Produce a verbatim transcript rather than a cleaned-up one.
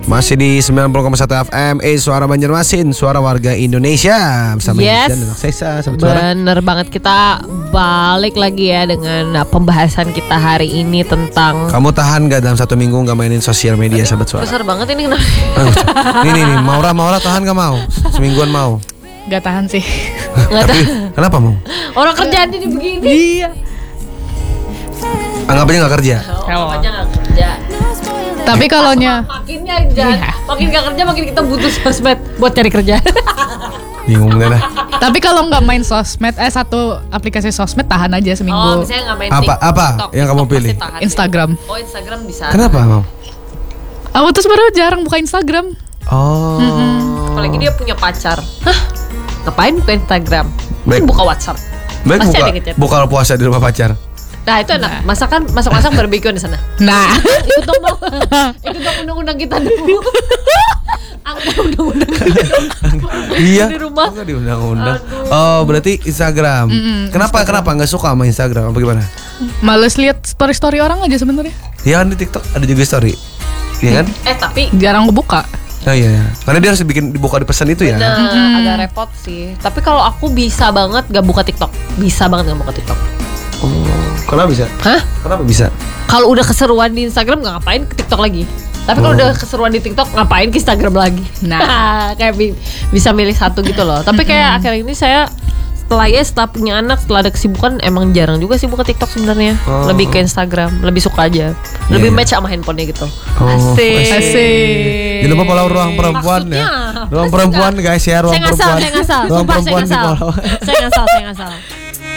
Masih di sembilan puluh koma satu F M Eh Suara Banjarmasin, suara warga Indonesia. Bersama Yes. Ijan dan Sesa, sahabat suara. Bener banget, kita balik lagi ya dengan uh, pembahasan kita hari ini tentang. Kamu tahan gak dalam satu minggu gak mainin sosial media, sahabat suara? Besar banget ini kenapa? Nih nih nih, Maura Maura tahan gak mau? Semingguan mau? Gak tahan sih. Nggak Tapi tahan. kenapa mau? Orang kerjaan jadi begini. Iya. Anggap aja gak kerja. Oh, aja nggak kerja. Tapi kalau nya Makinnya jangan, makin gak kerja makin kita butuh sosmed buat cari kerja. Bingung deh lah. tapi kalau nggak main sosmed, eh satu aplikasi sosmed tahan aja Oh, seminggu. misalnya nggak main Apa- TikTok, apa TikTok, yang kamu TikTok pilih? pasti tahan sih. Instagram. Oh, Instagram bisa. Kenapa mau? Aku tuh sebenarnya jarang buka Instagram. Oh. Apalagi dia punya pacar. Hah? Ngapain buka Instagram? Baik. Kan buka WhatsApp. Baik Pasti buka, ada ngechat. buka puasa di rumah pacar. Nah itu enak. Masakan, masak-masak barbeque di sana. Nah, Ikut dong mau. Ikut dong undang-undang kita dulu. Angkat undang-undang Iya. di rumah. Kok diundang-undang? Oh, berarti Instagram. Kenapa kenapa nggak suka sama Instagram? Apa gimana? males lihat story-story orang aja sebenarnya. Ya kan di TikTok ada juga story. Iya kan? Eh tapi Jarang kebuka. Oh iya, iya. Karena dia harus dibikin dibuka di pesan itu ya. Nah, agak repot sih. Tapi kalau aku bisa banget gak buka TikTok. Bisa banget gak buka TikTok. Oh, kenapa bisa? Hah? Kenapa bisa? Kalau udah keseruan di Instagram nggak ngapain ke TikTok lagi. Tapi kalau Oh. udah keseruan di TikTok ngapain ke Instagram lagi. Nah. kayak bi- bisa milih satu gitu loh. Tapi kayak akhir ini saya setelah ya setelah punya anak, setelah ada kesibukan emang jarang juga sih buka TikTok sebenarnya. Oh. Lebih ke Instagram, lebih suka aja. Lebih Iya, iya. match sama handphonenya gitu. Oh, Asik. Asik. Jangan lupa follow ruang perempuan Maksudnya, ya. Ruang pasti perempuan nggak. guys ya, ruang Saya ngasal, perempuan. saya ngasal. Ruang Sumpah saya perempuan di ngasal. follow. Saya ngasal, saya ngasal.